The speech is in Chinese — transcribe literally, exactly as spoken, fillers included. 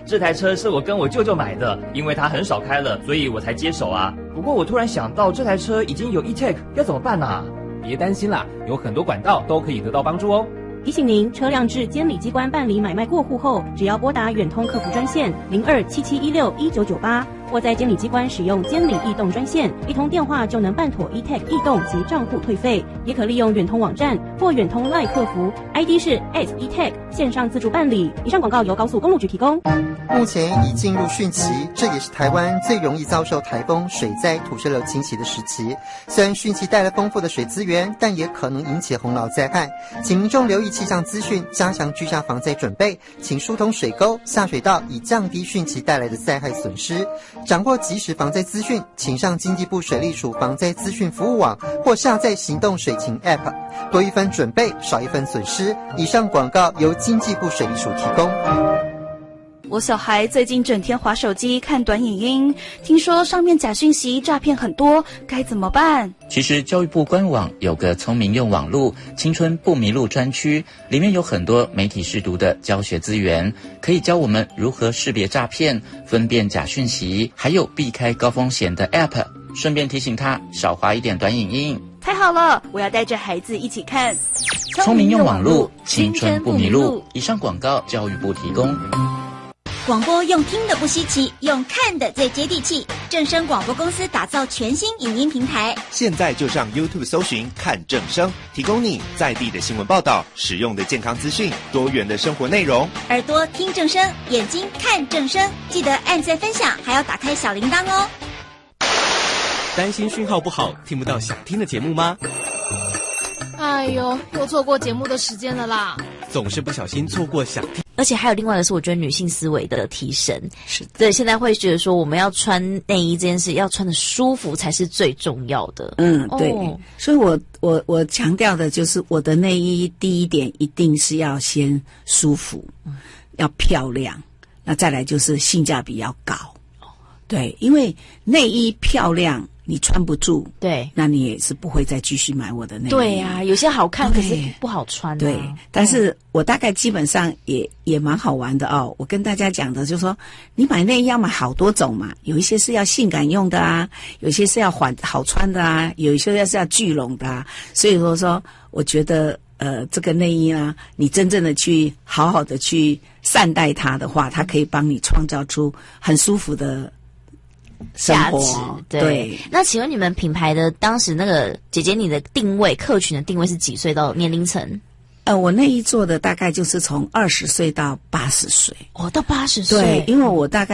这台车是我跟我舅舅买的，因为他很少开了，所以我才接手啊。不过我突然想到，这台车已经有 e-tag， 要怎么办啊？ 别担心啦，有很多管道都可以得到帮助哦。 提醒您，车辆至监理机关办理买卖过户后，只要拨打远通客服专线零二七七一六一九九八，或在监理机关使用监理易动专线，一通电话就能办妥 e-tag 易动及账户退费。也可利用远通网站或远通 LINE 客服 ，I D 是 at e-tag 线上自助办理。以上广告由高速公路局提供。 目前已进入汛期，这也是台湾最容易遭受台风、水灾、土石流侵袭的时期。虽然汛期带来丰富的水资源，但也可能引起洪涝灾害，请民众留意气象资讯，加强居家防灾准备，请疏通水沟、下水道，以降低汛期带来的灾害损失。掌握即时防灾资讯，请上经济部水利署防灾资讯服务网或下载行动水情 App， 多一分准备，少一分损失。以上广告由经济部水利署提供。 我小孩最近整天滑手机看短影音，听说上面假讯息诈骗很多，该怎么办？ 其实教育部官网有个聪明用网路青春不迷路专区，里面有很多媒体识读的教学资源，可以教我们如何识别诈骗、分辨假讯息，还有避开高风险的 App， 顺便提醒他少滑一点短影音。 太好了，我要带着孩子一起看聪明用网路青春不迷路。以上广告教育部提供。 广播用听的不稀奇，用看的最接地气。正声广播公司打造全新影音平台， 现在就上 YouTube 搜寻看正声，提供你在地的新闻报道、实用的健康资讯、多元的生活内容。 耳朵听正声，眼睛看正声，记得按赞分享，还要打开小铃铛哦。 担心讯号不好，听不到想听的节目吗？ 哎呦，又错过节目的时间了啦！ 总是不小心错过想听。 而且还有另外的是，我觉得女性思维的提升，是对现在会觉得说，我们要穿内衣这件事，要穿的舒服才是最重要的。 嗯，对。哦、所以我我我强调的就是，我的内衣第一点一定是要先舒服，嗯、要漂亮，那再来就是性价比要高。对，因为内衣漂亮。你穿不住，对，那你也是不会再继续买我的内衣。 对呀、啊，有些好看，可是不好穿、啊。 对，但是我大概基本上也也蛮好玩的哦。我跟大家讲的就是说，你买内衣要买好多种嘛，有一些是要性感用的啊，有一些是要缓好穿的啊，有一些是要聚拢的啊。所以说说，我觉得呃，这个内衣呢，你真正的去好好的去善待它的话，它可以帮你创造出很舒服的价值。对, 对，那请问你们品牌的当时那个姐姐，你的定位客群的定位是几岁到年龄层？ 呃，我内衣做的大概就是从二十岁到八十岁。 哦，到八十岁。 对，因为我大概。